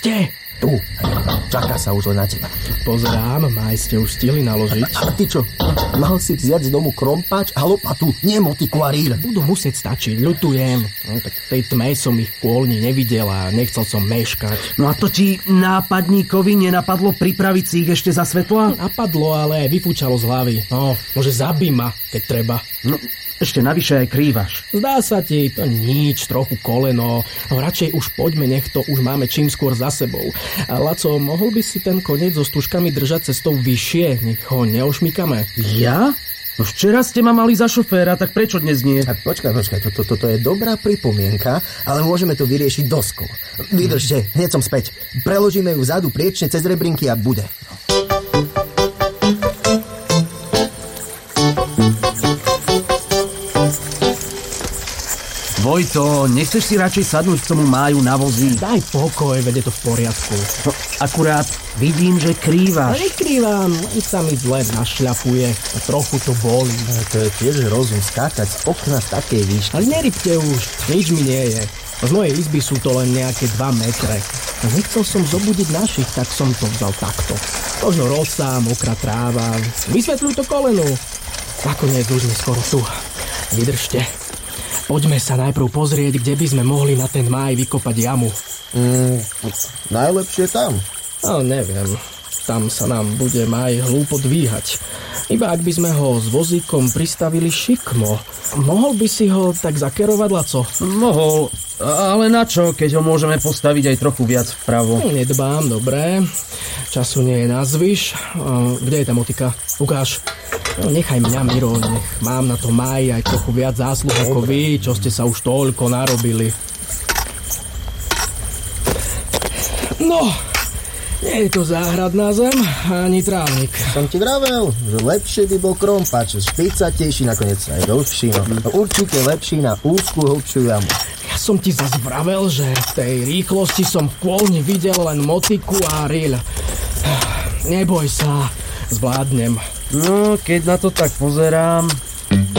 ste? Tu, čaká sa už len na teba. Pozerám, maj ste už stihli naložiť. A ty čo? Mal si vziať z domu krompáč a lopatu, nie motiku a rýl. Budú musieť stačiť, ľutujem. No, tak v tej tme som ich kôlni nevidel a nechcel som meškať. No a to ti nápadníkovi nenapadlo pripraviť si ich ešte za svetla? Napadlo, ale vyfúčalo z hlavy. No, môže zabí ma, keď treba. No, ešte navyše aj krývaš. Zdá sa ti, to nič, trochu koleno. No radšej už poďme, nech to už máme čím skôr za sebou. A Laco, mohol by si ten koniec so stužkami držať cestou vyššie? Nech ho neošmykame. Ja? No včera ste ma mali za šoféra, tak prečo dnes nie? A počkaj, toto je dobrá pripomienka, ale môžeme to vyriešiť doskou. Vydržte, hneď som späť. Preložíme ju vzadu priečne cez rebrinky a bude. Vojto, nechceš si radšej sadnúť k tomu Máju na vozy? Daj pokoj, veď je to v poriadku. No, akurát vidím, že krývaš. Ale nekrývam, len sa mi zle našľapuje a trochu to bolí. To je tiež rozum skákať z okna z takej výšky. Ale nerybte už, nič mi nie je. Z mojej izby sú to len nejaké 2 metre. A nechcel som zobudiť našich, tak som to vzal takto. Možno rosa, mokrá tráva. Vysvetľuj to kolenu. Nakoniec už sme skoro tu. Vydržte. Poďme sa najprv pozrieť, kde by sme mohli na ten máj vykopať jamu. Najlepšie tam. No, neviem. Tam sa nám bude máj hlúpo dvíhať. Iba ak by sme ho s vozíkom pristavili šikmo. Mohol by si ho tak zakerovať, Laco? Mohol, ale na čo, keď ho môžeme postaviť aj trochu viac vpravo? Nedbám, dobre. Času nie je nazvyš. Kde je tá motika? Ukáž. No, nechaj mňa, Miro, nech mám na to Máji aj trochu viac zásluh ako vy, čo ste sa už toľko narobili. No, nie je to záhradná zem, ani trávnik. Som ti vravel, že lepšie by bol krompáč, špicatejší, nakoniec aj dlhší, no. Určite lepší na úzkú hlbšiu jamu. Ja som ti zas vravel, že v tej rýchlosti som v kôlni videl len motiku a rýľ. Neboj sa, zvládnem. No, keď na to tak pozerám,